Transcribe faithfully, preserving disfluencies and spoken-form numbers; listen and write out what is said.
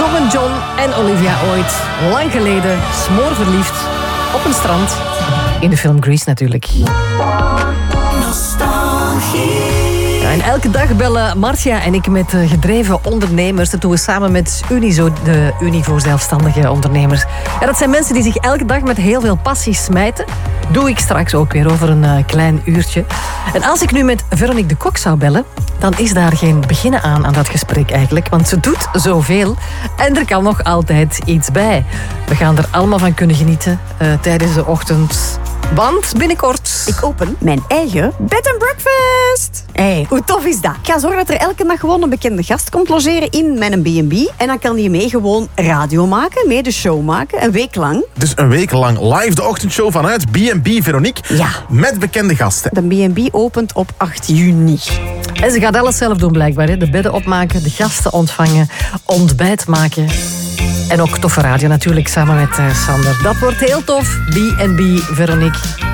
zongen John en Olivia ooit, lang geleden, smoorverliefd, op een strand. In de film Grease natuurlijk. Ja, en elke dag bellen Marcia en ik met gedreven ondernemers. Dat doen we samen met Unizo, de Unie voor Zelfstandige Ondernemers. Ja, dat zijn mensen die zich elke dag met heel veel passie smijten. Doe ik straks ook weer over een uh, klein uurtje. En als ik nu met Veronique de Kok zou bellen, dan is daar geen beginnen aan aan dat gesprek eigenlijk. Want ze doet zoveel en er kan nog altijd iets bij. We gaan er allemaal van kunnen genieten uh, tijdens de ochtend. Want binnenkort... Ik open mijn eigen bed and breakfast. Hé, hey, hoe tof is dat? Ik ga zorgen dat er elke dag gewoon een bekende gast komt logeren in mijn B en B. En dan kan die mee gewoon radio maken, mee de show maken, een week lang. Dus een week lang live de ochtendshow vanuit B en B Veronique. Ja. Met bekende gasten. De B en B opent op acht juni. En ze gaat alles zelf doen blijkbaar. Hè? De bedden opmaken, de gasten ontvangen, ontbijt maken. En ook toffe radio natuurlijk, samen met uh, Sander. Dat wordt heel tof. B en B Veronique.